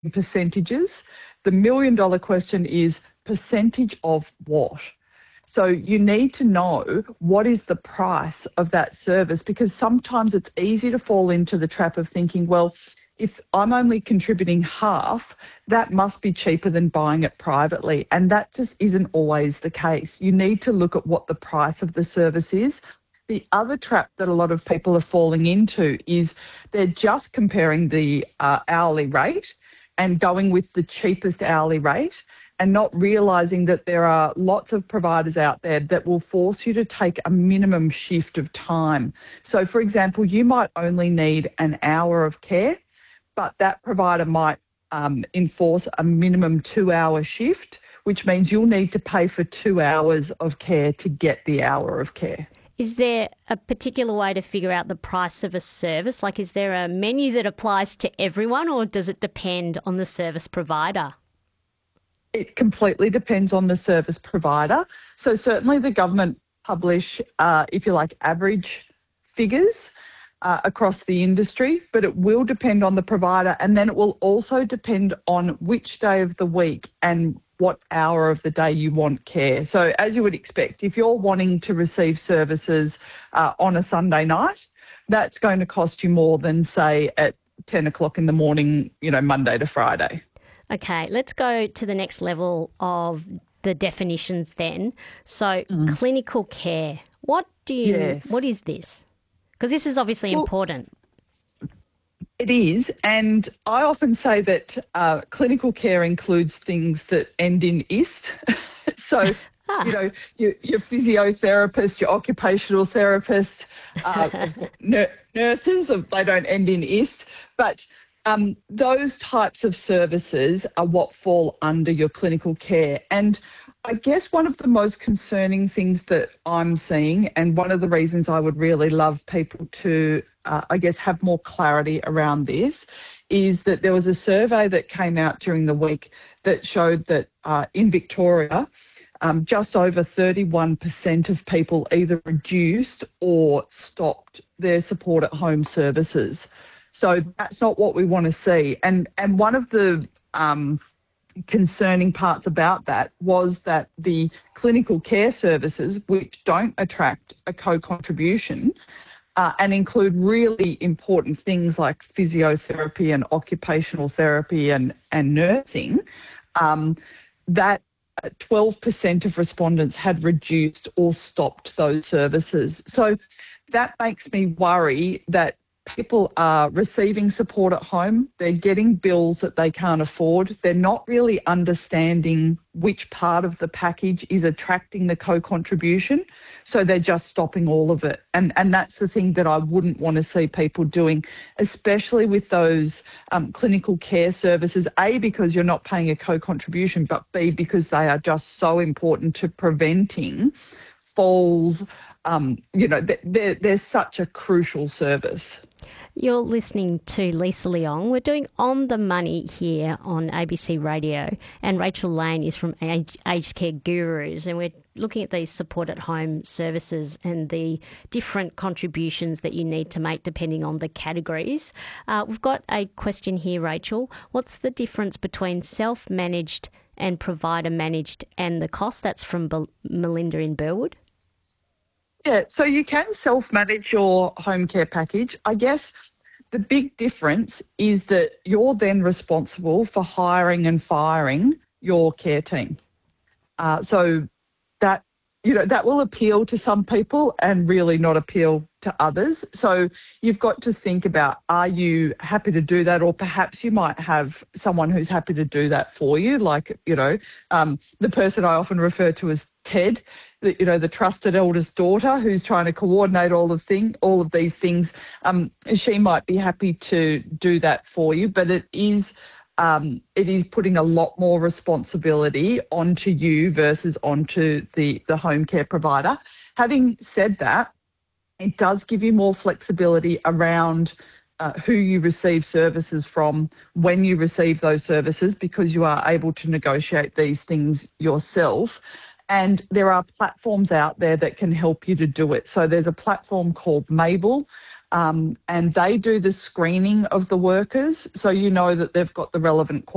percentages. The million-dollar question is percentage of what? So you need to know what is the price of that service, because sometimes it's easy to fall into the trap of thinking, well, if I'm only contributing half, that must be cheaper than buying it privately. And that just isn't always the case. You need to look at what the price of the service is. The other trap that a lot of people are falling into is they're just comparing the hourly rate and going with the cheapest hourly rate, and not realising that there are lots of providers out there that will force you to take a minimum shift of time. So, for example, you might only need an hour of care, but that provider might enforce a minimum 2-hour shift, which means you'll need to pay for 2 hours of care to get the hour of care. Is there a particular way to figure out the price of a service? Like, is there a menu that applies to everyone, or does it depend on the service provider? It completely depends on the service provider. So certainly the government publish, if you like, average figures across the industry, but it will depend on the provider, and then it will also depend on which day of the week and what hour of the day you want care. So as you would expect, if you're wanting to receive services on a Sunday night, that's going to cost you more than, say, at 10 o'clock in the morning, Monday to Friday. Okay, let's go to the next level of the definitions then. So clinical care, what is this? Because this is obviously important. It is, and I often say that clinical care includes things that end in ist. So, your physiotherapist, your occupational therapist, nurses, they don't end in ist, but those types of services are what fall under your clinical care. And I guess one of the most concerning things that I'm seeing, and one of the reasons I would really love people to, have more clarity around this, is that there was a survey that came out during the week that showed that in Victoria, just over 31% of people either reduced or stopped their support at home services. So that's not what we want to see. And one of the concerning parts about that was that the clinical care services, which don't attract a co-contribution and include really important things like physiotherapy and occupational therapy and nursing, that 12% of respondents had reduced or stopped those services. So that makes me worry that people are receiving support at home, they're getting bills that they can't afford, they're not really understanding which part of the package is attracting the co-contribution, so they're just stopping all of it. And that's the thing that I wouldn't want to see people doing, especially with those clinical care services, A, because you're not paying a co-contribution, but B, because they are just so important to preventing falls. They're such a crucial service. You're listening to Lisa Leong. We're doing On the Money here on ABC Radio, and Rachel Lane is from Aged Care Gurus, and we're looking at these support at home services and the different contributions that you need to make depending on the categories. We've got a question here, Rachel. What's the difference between self-managed and provider-managed and the cost? That's from Melinda in Burwood. Yeah, so you can self-manage your home care package. I guess the big difference is that you're then responsible for hiring and firing your care team. So that will appeal to some people and really not appeal to others. So you've got to think about, are you happy to do that? Or perhaps you might have someone who's happy to do that for you, like, the person I often refer to as Ted, the trusted eldest daughter who's trying to coordinate all of these things. She might be happy to do that for you, but it is putting a lot more responsibility onto you versus onto the home care provider. Having said that, it does give you more flexibility around who you receive services from, when you receive those services, because you are able to negotiate these things yourself. And there are platforms out there that can help you to do it. So there's a platform called Mable, and they do the screening of the workers, so you know that they've got the relevant